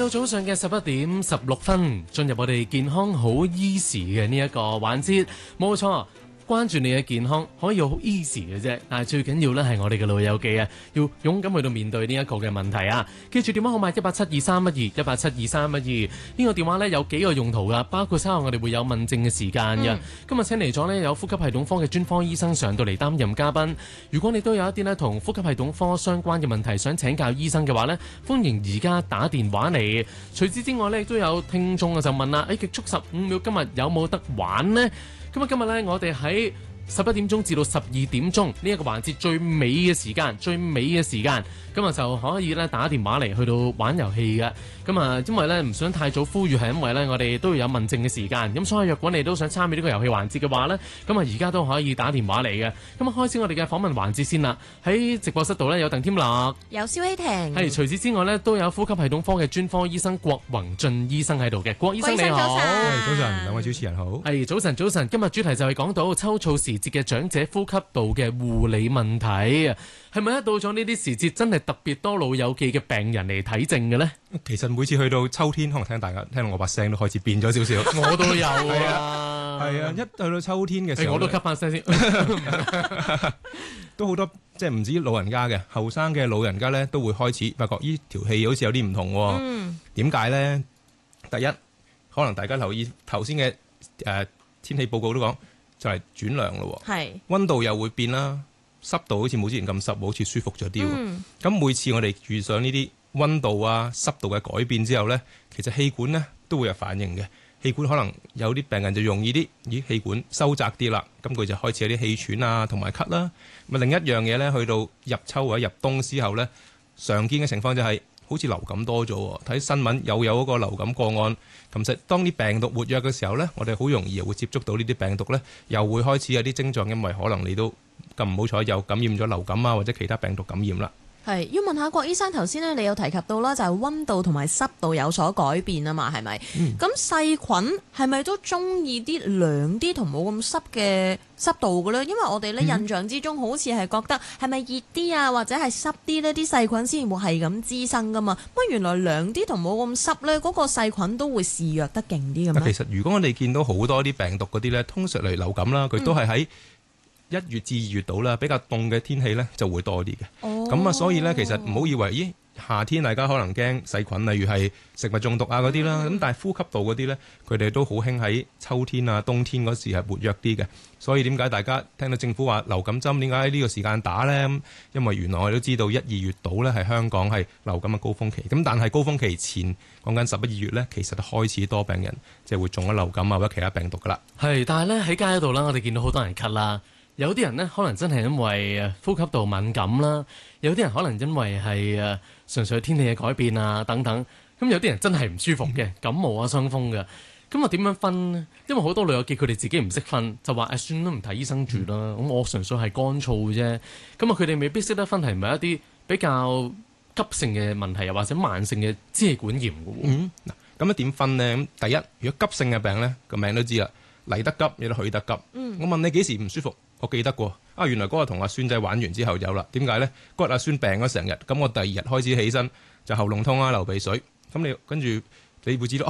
到早上嘅11:16，進入我哋健康好 easy 嘅呢一個環節，冇錯。關注你嘅健康可以好 easy 嘅啫，但係最緊要咧係我哋嘅老友記啊，要勇敢去到面對呢一個嘅問題啊！記住電話號碼1872312，1872312呢個電話咧有幾個用途噶，包括稍後我哋會有問症嘅時間嘅。今日請嚟咗咧有呼吸系統科嘅專科醫生上到嚟擔任嘉賓。如果你都有一啲咧同呼吸系統科相關嘅問題想請教醫生嘅話咧，歡迎而家打電話嚟。除此之外咧，亦都有聽眾就問啦，極速15秒今日有冇得玩呢？咁今日咧，我哋喺11點鐘至到12點鐘呢一個環節最尾嘅時間，今日就可以咧打電話嚟去到玩遊戲嘅。咁啊，因為咧唔想太早呼籲，係因為咧我哋都要有問症嘅時間。咁所以若果你都想參與呢個遊戲環節嘅話咧，咁啊而家都可以打電話嚟嘅。咁啊開始我哋嘅訪問環節先啦。喺直播室度咧有鄧添樂， 有蕭希婷， 係除此之外咧都有呼吸系統科嘅專科醫生郭宏進醫生喺度嘅。郭醫生你好， 早早晨，兩位主持人好。 係早晨，今日主題就係講到秋燥時節嘅長者呼吸道嘅護理問題。係咪一到咗呢啲時節，真係特別多老友記嘅病人嚟睇症嘅呢？ 其實每次去到秋天，可能大家聽到我把聲都開始變咗少少。 我都有啊， 係啊，一去到秋天嘅時候， 我都吸翻聲先。 都好多即係唔止老人家嘅，後生嘅老人家咧都會開始發覺呢條氣好似有啲唔同喎。點解咧？第一，可能大家留意頭先嘅天氣報告都講，就係轉涼咯。係溫度又會變啦。濕度好似冇之前咁濕，好似舒服咗啲。咁每次我哋遇上呢啲溫度啊、濕度嘅改變之後呢，其實氣管呢都會有反應嘅。氣管可能有啲病人就容易啲，氣管收窄啲啦，咁佢就開始有啲氣喘啊，同埋咳啦。咁另一樣嘢呢，去到入秋或者入冬之後呢，常見嘅情況就係好似流感多咗。睇新聞又有一個流感個案。咁實當啲病毒活躍嘅時候呢，我哋好容易又會接觸到呢啲病毒呢，又會開始有啲症狀，因為可能你都咁唔好彩又感染咗流感啊，或者其他病毒感染啦。 係要問下郭醫生，頭先咧你有提及到啦，就係溫度同埋濕度有所改變啊嘛，係咪？咁細菌係咪都中意啲涼啲同冇咁濕嘅濕度嘅咧？因為我哋咧印象之中好似係覺得係咪熱啲啊，或者係濕啲呢啲細菌先會係咁滋生噶嘛？乜原來涼啲同冇咁濕咧，嗰個細菌都會肆虐得勁啲咁樣？ 其實如果我哋見到好多啲病毒嗰啲咧，通常嚟流感啦，佢都係喺1月至2月度啦，比較凍嘅天氣咧就會多啲嘅。咁啊，所以咧其實唔好以為夏天大家可能驚細菌，例如係食物中毒啊嗰啲啦。咁但係呼吸道嗰啲咧，佢哋都好興喺秋天啊、冬天嗰時係活躍啲嘅。所以點解大家聽到政府話流感針點解喺呢個時間打咧？因為原來我哋都知道1、2月度咧係香港係流感嘅高峰期。咁但係高峰期前講緊11、2月咧，其實開始多病人即係會中咗流感啊或者其他病毒噶啦。 係，但係咧喺街度啦，我哋見到好多人咳啦。有啲人呢，可能真係因為呼吸道敏感啦，有啲人可能因為係純粹天氣嘅改變啊等等，咁有啲人真係唔舒服嘅，感冒啊傷風嘅，咁啊點樣分呢？因為好多老友記佢哋自己唔識分，就話算啦，唔睇醫生住啦，咁我純粹係乾燥啫，咁啊佢哋未必識得分係唔係一啲比較急性嘅問題，又或者慢性嘅支氣管炎嘅喎。 咁樣點分呢？第一，如果急性嘅病呢，個名都知啦，嚟得急亦都去得急。我問你幾時唔舒服？我記得過原來嗰日同阿孫仔玩完之後有啦。點解呢？嗰日阿孫病咗成日，咁我第2日開始起身就喉嚨痛啊、流鼻水，咁你跟住你會知道